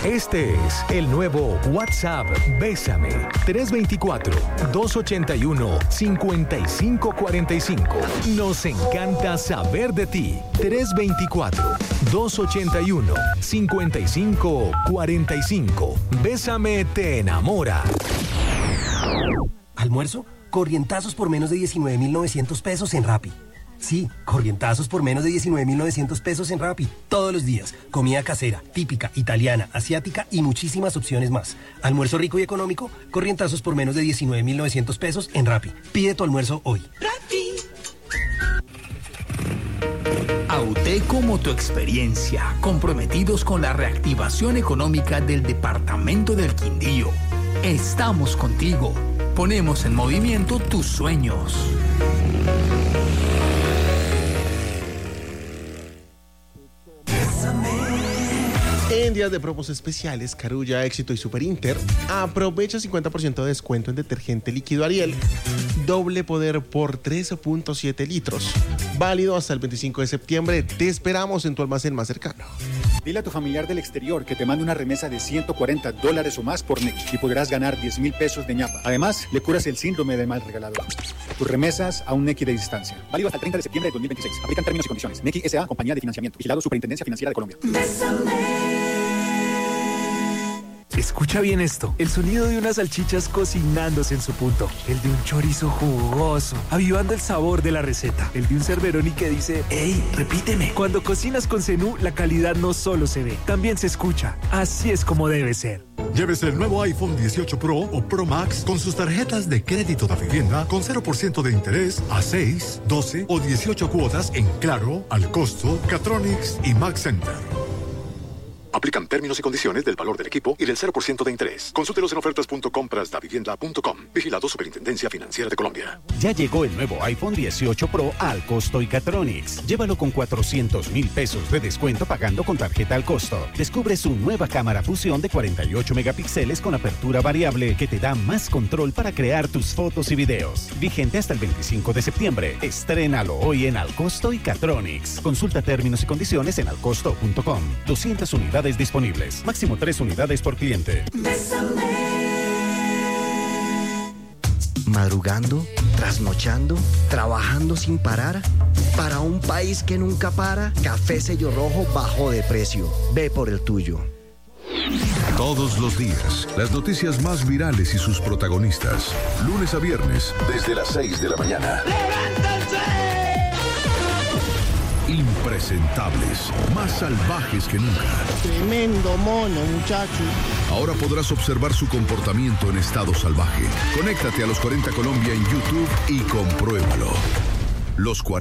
Este es el nuevo WhatsApp Bésame. 324-281-5545. Nos encanta saber de ti. 324-281-5545. Bésame te enamora. ¿Almuerzo? Corrientazos por menos de 19.900 pesos en Rappi. Sí, corrientazos por menos de 19.900 pesos en Rappi. Todos los días. Comida casera, típica, italiana, asiática y muchísimas opciones más. Almuerzo rico y económico, corrientazos por menos de 19.900 pesos en Rappi. Pide tu almuerzo hoy. ¡Rappi! Auteco Motoexperiencia, comprometidos con la reactivación económica del departamento del Quindío. Estamos contigo. Ponemos en movimiento tus sueños. En días de promos especiales, Carulla, Éxito y Super Inter, aprovecha 50% de descuento en detergente líquido Ariel, doble poder por 3.7 litros. Válido hasta el 25 de septiembre. Te esperamos en tu almacén más cercano. Dile a tu familiar del exterior que te mande una remesa de $140 o más por Nequi y podrás ganar 10.000 pesos de ñapa. Además, le curas el síndrome del mal regalador. Tus remesas a un Nequi de distancia. Válido hasta el 30 de septiembre de 2026. Aplican términos y condiciones. Nequi S.A. Compañía de Financiamiento. Vigilado Superintendencia Financiera de Colombia. Escucha bien esto, el sonido de unas salchichas cocinándose en su punto, el de un chorizo jugoso, avivando el sabor de la receta, el de un Cerberoni que dice, ¡Ey, repíteme! Cuando cocinas con Zenú, la calidad no solo se ve, también se escucha. Así es como debe ser. Llévese el nuevo iPhone 18 Pro o Pro Max con sus tarjetas de crédito de vivienda con 0% de interés a 6, 12 o 18 cuotas en Claro, Al Costo, Catronics y Max Center. Aplican términos y condiciones del valor del equipo y del 0% de interés. Consúltelos en ofertas.comprasdavivienda.com. Vigilado Superintendencia Financiera de Colombia. Ya llegó el nuevo iPhone 18 Pro a Al Costo y Catronics. Llévalo con 400.000 pesos de descuento pagando con tarjeta Al Costo. Descubre su nueva cámara fusión de 48 megapíxeles con apertura variable que te da más control para crear tus fotos y videos. Vigente hasta el 25 de septiembre. Estrénalo hoy en Al Costo y Catronics. Consulta términos y condiciones en alcosto.com. 200 unidades disponibles. Máximo 3 unidades por cliente. Madrugando, trasnochando, trabajando sin parar. Para un país que nunca para, Café Sello Rojo bajó de precio. Ve por el tuyo. Todos los días, las noticias más virales y sus protagonistas. Lunes a viernes, desde las 6 de la mañana. Impresentables, más salvajes que nunca. Tremendo mono, muchacho. Ahora podrás observar su comportamiento en estado salvaje. Conéctate a Los 40 Colombia en YouTube y compruébalo. Los 40